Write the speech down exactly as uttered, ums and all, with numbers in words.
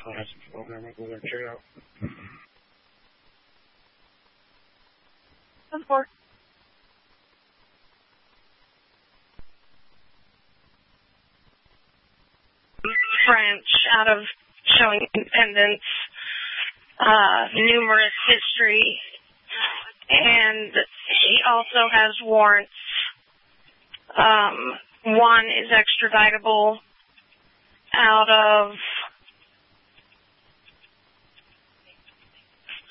I'll have some program. I'll go there and check it out. ten four. French out of showing independence, uh, numerous history, and he also has warrants. Um, one is extraditable out of